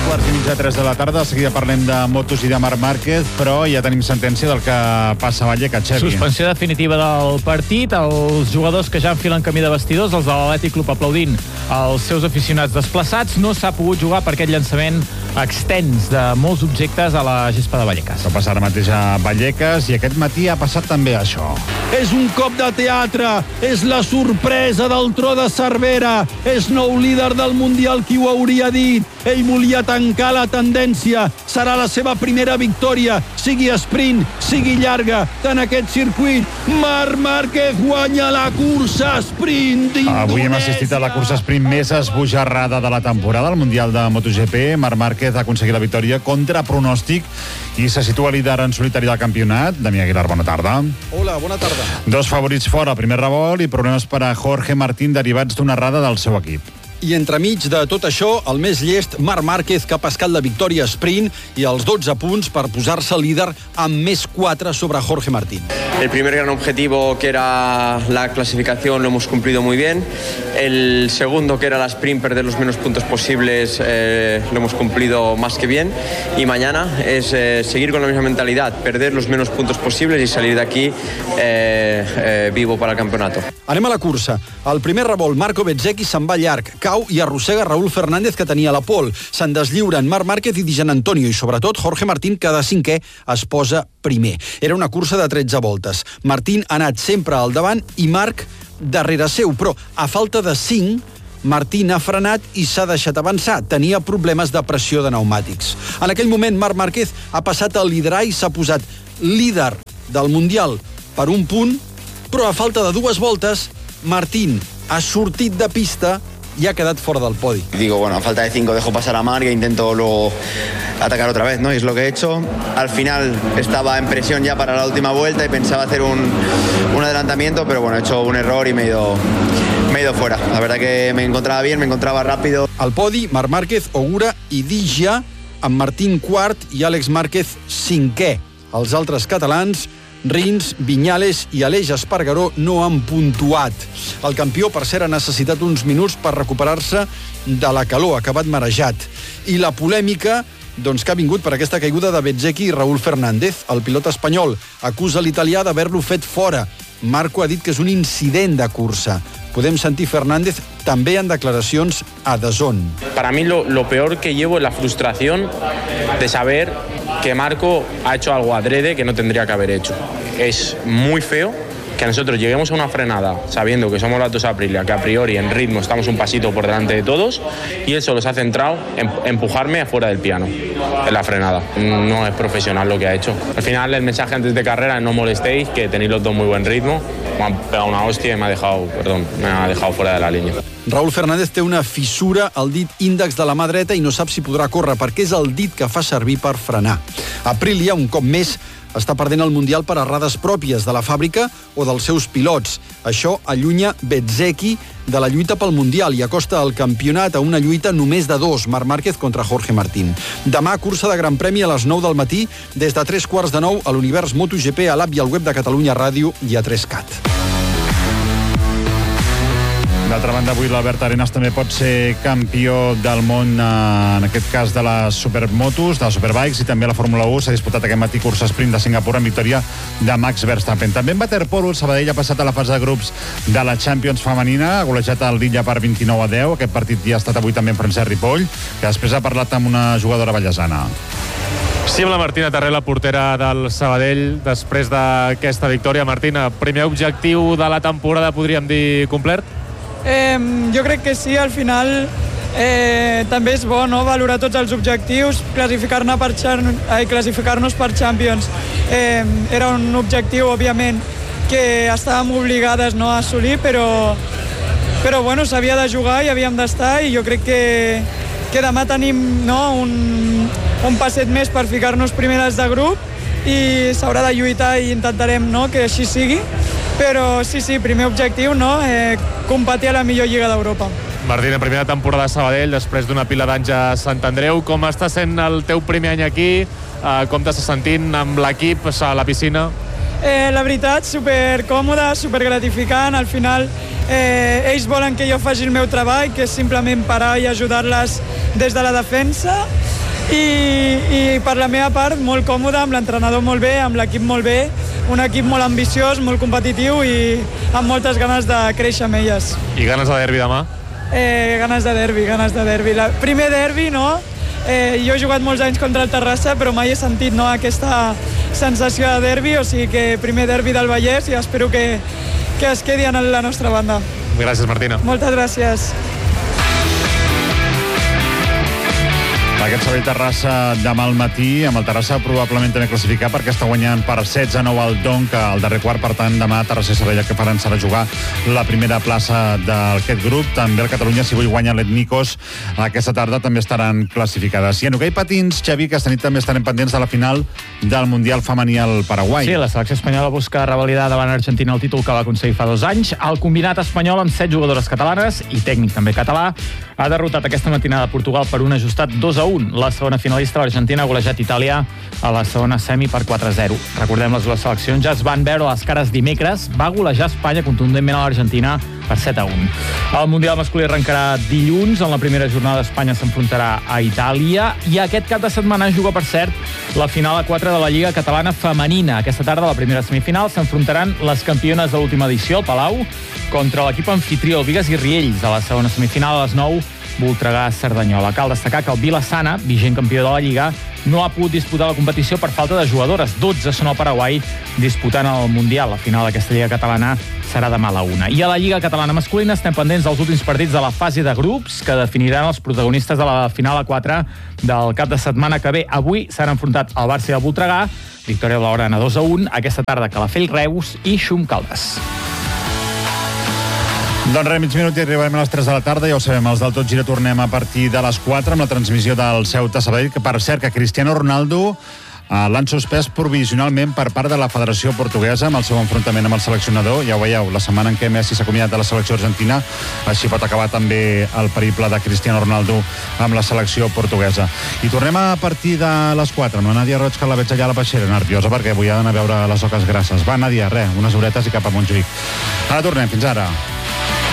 2:15 de la tarda. De seguida parlem de motos i de Marc Márquez, però ja tenim sentència del que passa a Vallecas, Xavi. Suspensió definitiva del partit. Els jugadors que ja enfilen camí de vestidors, els de l'Atlètic Club aplaudint els seus aficionats desplaçats. No s'ha pogut jugar per aquest llançament extens de molts objectes a la gespa de Vallecas. Va passar ara mateix a Vallecas i aquest matí ha passat també això. És un cop de teatre, és la sorpresa del tro de Cervera, és nou líder del Mundial, qui ho hauria dit? Ell volia tancar la tendència, serà la seva primera victòria, sigui sprint, sigui llarga, en aquest circuit. Marc Márquez guanya la cursa sprint d'Indonèsia. Avui hem assistit a la cursa sprint més esbojarrada de la temporada, al Mundial de MotoGP. Marc Márquez ha aconseguit la victòria contra pronòstic i se situa líder en solitari del campionat. Damià Aguilar, bona tarda. Hola, bona tarda. Dos favorits fora, primer revolt i problemes per a Jorge Martín derivats d'una errada del seu equip. I entremig de tot això, el més llest, Marc Márquez, que ha pescat la victòria sprint i els 12 punts per posar-se líder amb més 4 sobre Jorge Martín. El primer gran objetivo, que era la clasificación, lo hemos cumplido muy bien. El segundo, que era la sprint, perder los menos puntos posibles, lo hemos cumplido más que bien. Y mañana es seguir con la misma mentalidad, perder los menos puntos posibles y salir de aquí vivo para el campeonato. Anem a la cursa. Al primer revolt, Marco Bezzecchi se'n va llarg, cau i arrossega Raúl Fernández, que tenia la pole. Se'n deslliuren Marc Márquez i Di Giannantonio i, sobretot, Jorge Martín, que de cinquè es posa primer. Era una cursa de 13 voltes. Martín ha anat sempre al davant i Marc darrere seu, però a falta de 5, Martín ha frenat i s'ha deixat avançar. Tenia problemes de pressió de pneumàtics. En aquell moment, Marc Márquez ha passat a liderar i s'ha posat líder del Mundial per un punt, però a falta de 2 voltes, Martín ha sortit de pista y ha quedado fuera del podio. Digo, bueno, a falta de 5 dejo pasar a Marc e intento luego atacar otra vez, ¿no? Y es lo que he hecho. Al final estaba en presión ya para la última vuelta y pensaba hacer un adelantamiento, pero bueno, he hecho un error y me he ido fuera. La verdad que me encontraba bien, me encontraba rápido. Al podi, Marc Márquez, Ogura i Digia, amb Martín quart i Àlex Márquez cinquè. Els altres catalans, Rins, Viñales i Aleix Espargaró, no han puntuat. El campió, per cert, ha necessitat uns minuts per recuperar-se de la calor, ha acabat marejat. I la polèmica, doncs, que ha vingut per aquesta caiguda de Bezzecchi i Raúl Fernández. El pilot espanyol acusa l'italià d'haver-lo fet fora. Marco ha dit que és un incident de cursa. Podem sentir Fernández també en declaracions a DAZN. Para mí lo peor que llevo es la frustración de saber que Marco ha hecho algo adrede que no tendría que haber hecho. Es muy feo que nosotros lleguemos a una frenada sabiendo que somos la 2 Aprilia, que a priori en ritmo estamos un pasito por delante de todos, y él solo se ha centrado en empujarme afuera del piano en la frenada. No es profesional lo que ha hecho. Al final el mensaje antes de carrera es no molestéis, que tenéis los dos muy buen ritmo. Me han pegado una hostia y me ha dejado fuera de la línea. Raúl Fernández té una fissura al dit índex de la mà dreta i no sap si podrà córrer perquè és el dit que fa servir per frenar. Aprilia, un cop més, està perdent el Mundial per errades pròpies de la fàbrica o dels seus pilots. Això allunya Bezzecchi de la lluita pel Mundial i acosta el campionat a una lluita només de 2, Marc Márquez contra Jorge Martín. Demà, cursa de Gran Premi a les 9 del matí, des de 3:15 a l'Univers MotoGP, a l'app i al web de Catalunya Ràdio i a 3CAT. D'altra banda, avui l'Albert Arenas també pot ser campió del món, en aquest cas de les Supermotos, de les Superbikes, i també la Fórmula 1. S'ha disputat aquest matí cursa sprint de Singapur amb victòria de Max Verstappen. També en waterpolo, el Sabadell ha passat a la fase de grups de la Champions femenina, ha golejat el Lilla per 29-10. Aquest partit ja ha estat avui també en Francesc Ripoll, que després ha parlat amb una jugadora ballesana. Sí, amb la Martina Tarré, la portera del Sabadell, després d'aquesta victòria. Martina, primer objectiu de la temporada, podríem dir, complert? Jo crec que sí, al final també és bo, no?, valorar tots els objectius, classificar-nos per Champions. Era un objectiu, òbviament, que estàvem obligades, no, a assolir, però bueno, s'havia de jugar i havíem d'estar, i jo crec que demà tenim, no, un passet més per ficar-nos primeres de grup i s'haurà de lluitar i intentarem, no, que així sigui. Però sí, primer objectiu, no? Competir a la millor Lliga d'Europa. Martina, primera temporada a Sabadell, després d'una pila d'anys a Sant Andreu. Com està sent el teu primer any aquí? Com t'estàs sentint amb l'equip a la piscina? La veritat, supercòmode, supergratificant. Al final, ells volen que jo faci el meu treball, que és simplement parar i ajudar-les des de la defensa. I per la meva part, molt còmode, amb l'entrenador molt bé, amb l'equip molt bé, un equip molt ambiciós, molt competitiu i amb moltes ganes de créixer amb elles. I ganes de derbi demà? Ganes de derbi. Primer derbi, no? Jo he jugat molts anys contra el Terrassa, però mai he sentit aquesta sensació de derbi, o sigui que primer derbi del Vallès i espero que es quedi en la nostra banda. Gràcies, Martina. Moltes gràcies. Aquest Sabadell-Terrassa demà al matí, amb el Terrassa probablement també classificar perquè està guanyant per 16-9 al Donc al darrer quart, per tant demà Terrassa i Sabadell que faran serà jugar la primera plaça d'aquest grup. També el Catalunya, si avui guanya l'Etnikos aquesta tarda, també estaran classificades. I en hoquei patins, Xavi, aquesta nit també estarem pendents de la final del Mundial femení al Paraguai. Sí, la selecció espanyola busca revalidar davant Argentina el títol que va aconseguir fa 2 anys. El combinat espanyol, amb 7 jugadores catalanes i tècnic també català, ha derrotat aquesta matinada Portugal per un ajustat 2-1. La segona finalista, l'Argentina, ha golejat Itàlia a la segona semi per 4-0. Recordem, les dues seleccions ja es van veure les cares dimecres. Va golejar Espanya contundentment a l'Argentina per 7-1. El Mundial masculí arrencarà dilluns. En la primera jornada Espanya s'enfrontarà a Itàlia i aquest cap de setmana es juga, per cert, la final a 4 de la Lliga Catalana Femenina. Aquesta tarda, a la primera semifinal, s'enfrontaran les campiones de l'última edició, el Palau, contra l'equip anfitrió, el Bigues i Riells. A la segona semifinal, a les 9, Voltregà-Cerdanyola. Cal destacar que el Vilassana, vigent campió de la Lliga, no ha pogut disputar la competició per falta de jugadores. 12 són al Paraguai disputant el Mundial. La final d'aquesta Lliga Catalana serà demà a la 1. I a la Lliga Catalana masculina estem pendents dels últims partits de la fase de grups que definiran els protagonistes de la final a 4 del cap de setmana que ve. Avui s'han enfrontat el Barça i el Voltregà, victòria de l'Orana 2-1. Aquesta tarda Calafell, Reus i Xum Caldes. Doncs res, mig minut i arribarem a les 3 de la tarda. Ja ho sabem, els del Tot Gira tornem a partir de les 4 amb la transmissió del Ceuta Sabadell, que per cert que Cristiano Ronaldo l'han suspès provisionalment per part de la Federació Portuguesa amb el seu enfrontament amb el seleccionador. Ja ho veieu, la setmana en què Messi s'ha acomiadat de la selecció argentina, així pot acabar també el periple de Cristiano Ronaldo amb la selecció portuguesa. I tornem a partir de les 4 amb la Nàdia Roig, que la veig allà a la peixera, nerviosa perquè avui ha d'anar a veure les oques grasses. Va, Nàdia, res, unes horetes i cap a Montjuïc. Ara tornem, fins ara.